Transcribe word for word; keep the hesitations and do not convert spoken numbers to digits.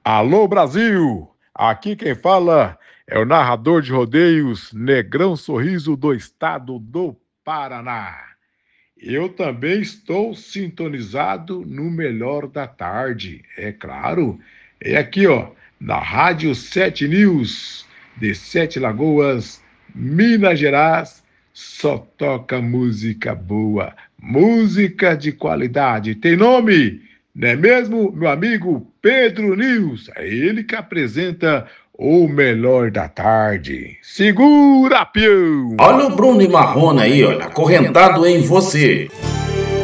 Alô, Brasil! Aqui quem fala é o narrador de rodeios Negrão Sorriso do estado do Paraná. Eu também estou sintonizado no melhor da tarde, é claro. É aqui, ó, na Rádio Sete News, de Sete Lagoas, Minas Gerais. Só toca música boa, música de qualidade. Tem nome? Não é mesmo, meu amigo Pedro News? É ele que apresenta o melhor da tarde. Segura, peão! Olha o Bruno e Marrone aí, olha, acorrentado em você.